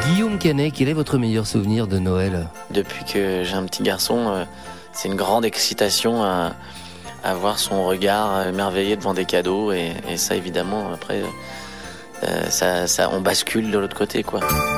Guillaume Canet, quel est votre meilleur souvenir de Noël ? Depuis que j'ai un petit garçon, c'est une grande excitation à voir son regard émerveillé devant des cadeaux et ça évidemment après on bascule de l'autre côté quoi.